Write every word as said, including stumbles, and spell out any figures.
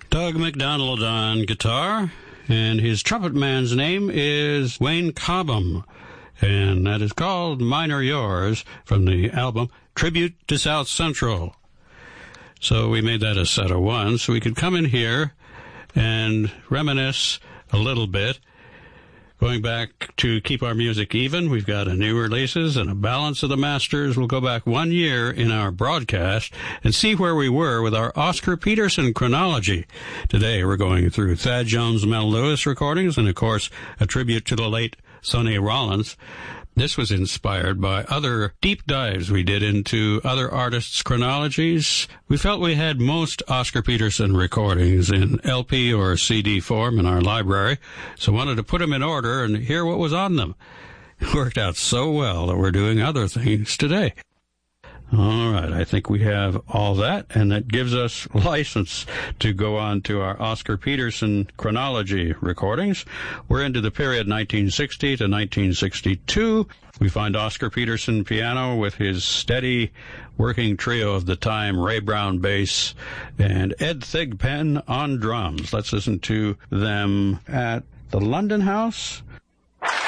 Doug McDonald on guitar, and his trumpet man's name is Wayne Cobham, and that is called Mine Are Yours from the album Tribute to South Central. So we made that a set of one, so we could come in here and reminisce a little bit. Going back to keep our music even, we've got a new releases and a balance of the masters. We'll go back one year in our broadcast and see where we were with our Oscar Peterson chronology. Today we're going through Thad Jones, Mel Lewis recordings, and of course a tribute to the late Sonny Rollins. This was inspired by other deep dives we did into other artists' chronologies. We felt we had most Oscar Peterson recordings in L P or C D form in our library, so wanted to put them in order and hear what was on them. It worked out so well that we're doing other things today. All right, I think we have all that, and that gives us license to go on to our Oscar Peterson chronology recordings. We're into the period nineteen sixty to nineteen sixty-two. We find Oscar Peterson piano with his steady working trio of the time, Ray Brown bass, and Ed Thigpen on drums. Let's listen to them at the London House